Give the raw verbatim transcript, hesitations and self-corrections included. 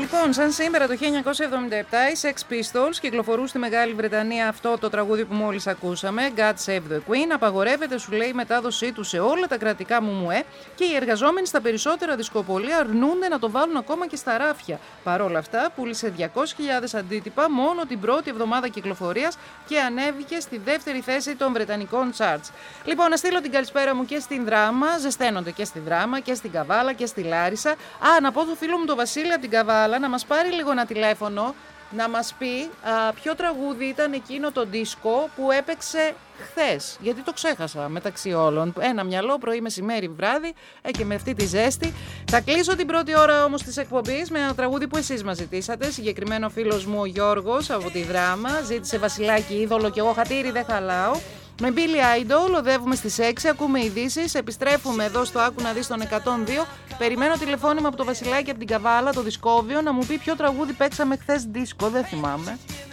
Λοιπόν, σαν σήμερα το χίλια εννιακόσια εβδομήντα επτά οι Sex Pistols κυκλοφορούν στη Μεγάλη Βρετανία αυτό το τραγούδι που μόλις ακούσαμε, God Save the Queen. Απαγορεύεται, σου λέει, η μετάδοσή του σε όλα τα κρατικά μουμουέ και οι εργαζόμενοι στα περισσότερα δισκοπολία αρνούνται να το βάλουν ακόμα και στα ράφια. Παρ' όλα αυτά, πούλησε διακόσιες χιλιάδες αντίτυπα μόνο την πρώτη εβδομάδα κυκλοφορίας και ανέβηκε στη δεύτερη θέση των βρετανικών charts. Λοιπόν, να στείλω την καλησπέρα μου και στην Δράμα, ζεσταίνονται και στη Δράμα και στην Καβάλα και στη Λάρισα. Α, να πω το φίλο μου τον Βασίλη από την Καβάλα να μας πάρει λίγο ένα τηλέφωνο, να μας πει α, ποιο τραγούδι ήταν εκείνο το δίσκο που έπαιξε χθες, γιατί το ξέχασα μεταξύ όλων. Ένα μυαλό, πρωί, μεσημέρι, βράδυ ε, και με αυτή τη ζέστη. Θα κλείσω την πρώτη ώρα όμως της εκπομπής με ένα τραγούδι που εσείς μας ζητήσατε. Συγκεκριμένο φίλος μου ο Γιώργος από τη Δράμα ζήτησε Βασιλάκι Είδωλο και εγώ χατήρι δεν χαλάω. Με Billy Idol οδεύουμε στις έξι, ακούμε ειδήσεις, επιστρέφουμε εδώ στο Άκου να δεις τον εκατόν δύο. Περιμένω τηλεφώνημα από το Βασιλάκι από την Καβάλα, το Δισκόβιο, να μου πει ποιο τραγούδι παίξαμε χθες δίσκο, δεν θυμάμαι.